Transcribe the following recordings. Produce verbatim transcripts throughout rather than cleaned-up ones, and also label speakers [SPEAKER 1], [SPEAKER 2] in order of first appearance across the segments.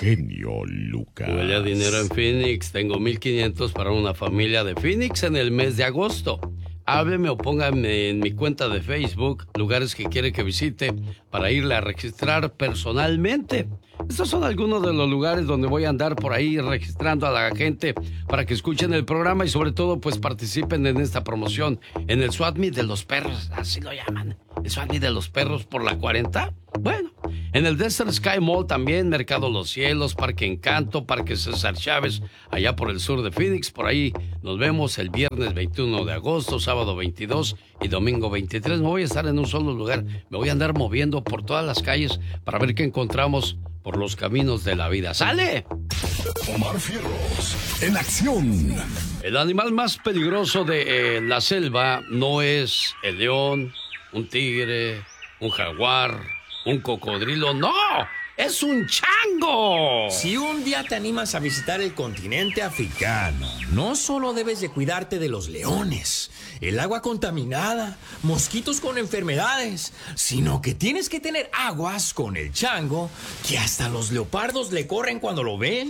[SPEAKER 1] genio Lucas.
[SPEAKER 2] Huele a dinero en Phoenix. Tengo mil quinientos para una familia de Phoenix en el mes de agosto. Hábleme o póngame en mi cuenta de Facebook lugares que quiere que visite para irle a registrar personalmente. Estos son algunos de los lugares donde voy a andar por ahí registrando a la gente para que escuchen el programa y sobre todo pues participen en esta promoción en el Swap Meet de los perros, así lo llaman. El Swap Meet de los perros por la cuarenta. Bueno, en el Desert Sky Mall también, Mercado Los Cielos, Parque Encanto, Parque César Chávez, allá por el sur de Phoenix. Por ahí nos vemos el viernes veintiuno de agosto, sábado veintidós y domingo veintitrés. No voy a estar en un solo lugar, me voy a andar moviendo por todas las calles para ver qué encontramos por los caminos de la vida. ¡Sale!
[SPEAKER 3] Omar Fierros, en acción.
[SPEAKER 2] El animal más peligroso de eh, la selva no es el león, un tigre, un jaguar, un cocodrilo, ¡no! ¡Es un chango!
[SPEAKER 4] Si un día te animas a visitar el continente africano, no solo debes de cuidarte de los leones, el agua contaminada, mosquitos con enfermedades, sino que tienes que tener aguas con el chango, que hasta los leopardos le corren cuando lo ven.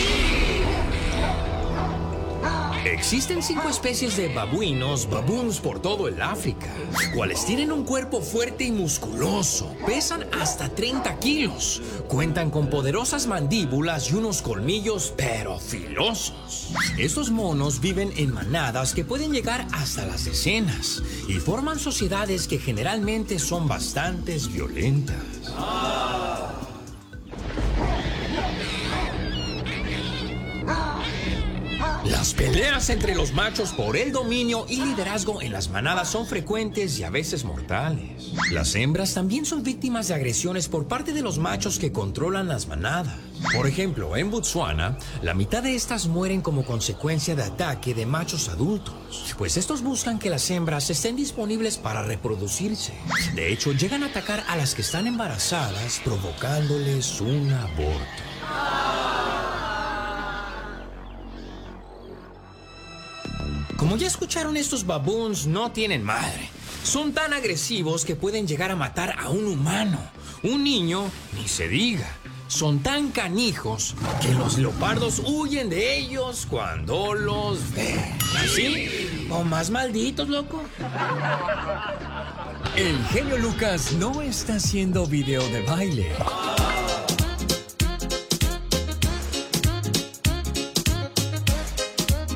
[SPEAKER 4] Existen cinco especies de babuinos, baboons por todo el África, cuales tienen un cuerpo fuerte y musculoso, pesan hasta treinta kilos, cuentan con poderosas mandíbulas y unos colmillos pero filosos. Estos monos viven en manadas que pueden llegar hasta las decenas y forman sociedades que generalmente son bastante violentas. Las peleas entre los machos por el dominio y liderazgo en las manadas son frecuentes y a veces mortales. Las hembras también son víctimas de agresiones por parte de los machos que controlan las manadas. Por ejemplo, en Botsuana, la mitad de estas mueren como consecuencia de ataque de machos adultos, pues estos buscan que las hembras estén disponibles para reproducirse. De hecho, llegan a atacar a las que están embarazadas, provocándoles un aborto. Como ya escucharon, estos baboons no tienen madre. Son tan agresivos que pueden llegar a matar a un humano. Un niño, ni se diga. Son tan canijos que los leopardos huyen de ellos cuando los ven. ¿Así? ¿O más malditos, loco?
[SPEAKER 5] El genio Lucas no está haciendo video de baile.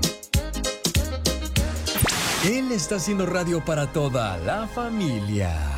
[SPEAKER 5] Él está haciendo radio para toda la familia.